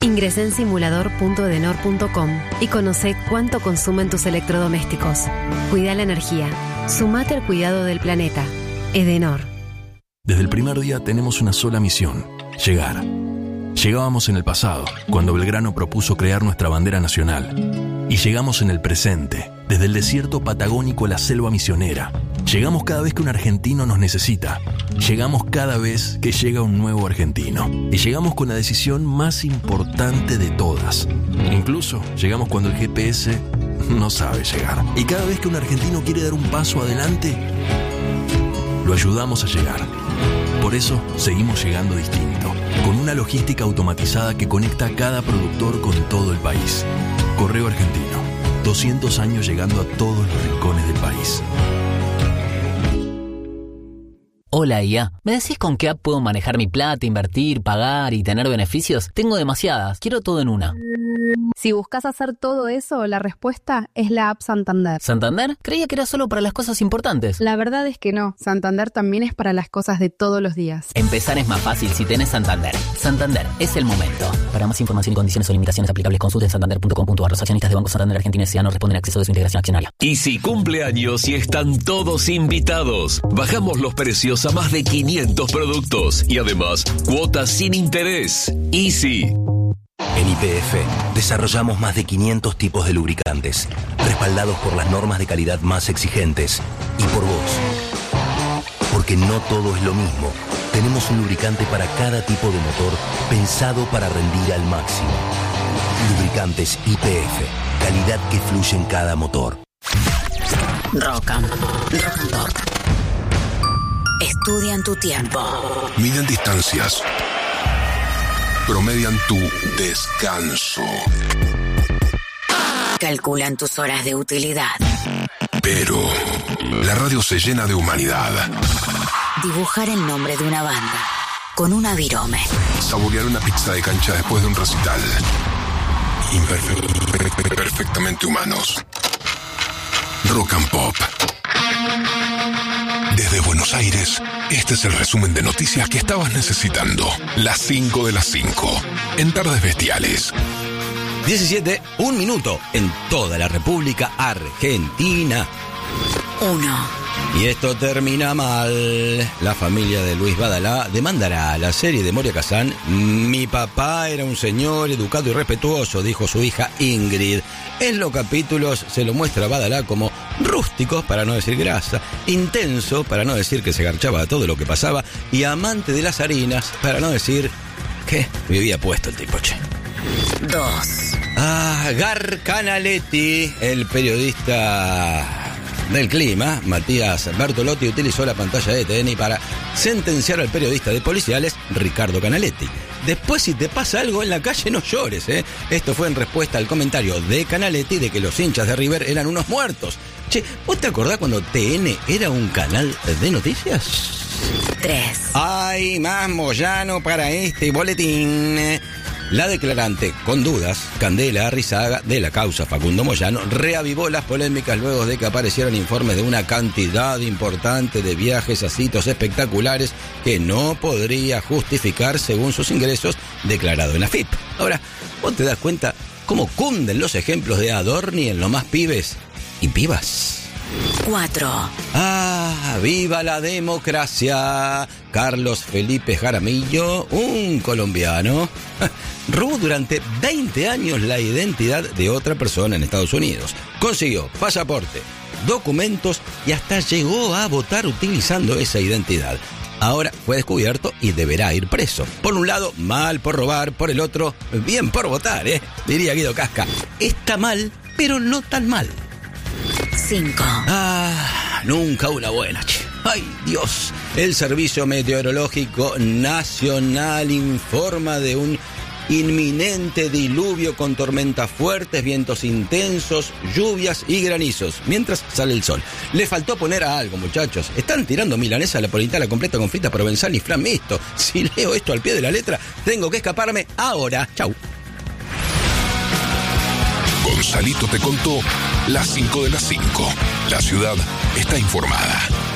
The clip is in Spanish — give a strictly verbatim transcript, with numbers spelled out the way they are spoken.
Ingresá en simulador punto edenor punto com y conoce cuánto consumen tus electrodomésticos. Cuida la energía. Sumate al cuidado del planeta. Edenor. Desde el primer día tenemos una sola misión: llegar. Llegábamos en el pasado, cuando Belgrano propuso crear nuestra bandera nacional. Y llegamos en el presente, desde el desierto patagónico a la selva misionera. Llegamos cada vez que un argentino nos necesita. Llegamos cada vez que llega un nuevo argentino. Y llegamos con la decisión más importante de todas. Incluso llegamos cuando el G P S no sabe llegar. Y cada vez que un argentino quiere dar un paso adelante, lo ayudamos a llegar. Por eso seguimos llegando distinto, con una logística automatizada que conecta a cada productor con todo el país. Correo Argentino, doscientos años llegando a todos los rincones del país. Hola I A, ¿me decís con qué app puedo manejar mi plata, invertir, pagar y tener beneficios? Tengo demasiadas, quiero todo en una. Si buscas hacer todo eso, la respuesta es la app Santander. ¿Santander? Creía que era solo para las cosas importantes. La verdad es que no, Santander también es para las cosas de todos los días. Empezar es más fácil si tenés Santander. Santander, es el momento. Para más información y condiciones o limitaciones aplicables, consulte en santander punto com punto a r. Los accionistas de Banco Santander Argentina S A no responden al acceso de su integración accionaria. Easy cumpleaños y están todos invitados. Bajamos los precios a más de quinientos productos y además cuotas sin interés. Easy. En Y P F desarrollamos más de quinientos tipos de lubricantes, respaldados por las normas de calidad más exigentes y por vos. Porque no todo es lo mismo. Tenemos un lubricante para cada tipo de motor pensado para rendir al máximo. Lubricantes Y P F, calidad que fluye en cada motor. Rock and, rock and Pop. Estudian tu tiempo. Miden distancias. Promedian tu descanso. Calculan tus horas de utilidad. Pero la radio se llena de humanidad. Dibujar el nombre de una banda con una virome. Saborear una pizza de cancha después de un recital. Imperfe- perfectamente humanos. Rock and Pop. Desde Buenos Aires, este es el resumen de noticias que estabas necesitando. Las cinco de las cinco, en Tardes Bestiales. diecisiete, un minuto en toda la República Argentina. Uno. Y esto termina mal. La familia de Luis Badalá demandará a la serie de Moria Kazan. Mi papá era un señor educado y respetuoso, dijo su hija Ingrid. En los capítulos se lo muestra a Badalá como rústico, para no decir grasa, intenso, para no decir que se garchaba a todo lo que pasaba, y amante de las harinas, para no decir que vivía puesto el tipo, che. Dos. Ah, Gar Canaletti, el periodista del clima, Matías Bertolotti, utilizó la pantalla de T N para sentenciar al periodista de policiales, Ricardo Canaletti. Después, si te pasa algo en la calle, no llores, ¿eh? Esto fue en respuesta al comentario de Canaletti de que los hinchas de River eran unos muertos. Che, ¿vos te acordás cuando T N era un canal de noticias? Tres. Hay más Moyano para este boletín. La declarante, con dudas, Candela Arrizaga, de la causa Facundo Moyano, reavivó las polémicas luego de que aparecieron informes de una cantidad importante de viajes a sitios espectaculares que no podría justificar según sus ingresos, declarado en la F I P. Ahora, ¿vos te das cuenta cómo cunden los ejemplos de Adorni en lo más pibes y pibas? Cuatro. Ah, viva la democracia. Carlos Felipe Jaramillo, un colombiano, robó durante veinte años la identidad de otra persona en Estados Unidos. Consiguió pasaporte, documentos y hasta llegó a votar utilizando esa identidad. Ahora fue descubierto y deberá ir preso. Por un lado, mal por robar, por el otro, bien por votar, ¿eh? Diría Guido Casca. Está mal, pero no tan mal. Cinco. Ah, nunca una buena, che. Ay, Dios. El Servicio Meteorológico Nacional informa de un inminente diluvio con tormentas fuertes, vientos intensos, lluvias y granizos, mientras sale el sol. Le faltó poner a algo, muchachos. Están tirando milanesa napolitana completa con fritas provenzal y flan mixto. Si leo esto al pie de la letra, tengo que escaparme ahora. Chau. Gonzalito te contó las cinco de las cinco. La ciudad está informada.